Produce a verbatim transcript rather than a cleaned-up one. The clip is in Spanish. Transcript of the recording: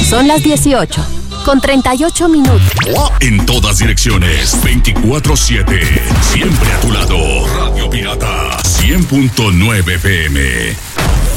Son las dieciocho, con treinta y ocho minutos. En todas direcciones, veinticuatro siete. Siempre a tu lado. Radio Pirata, cien punto nueve F M.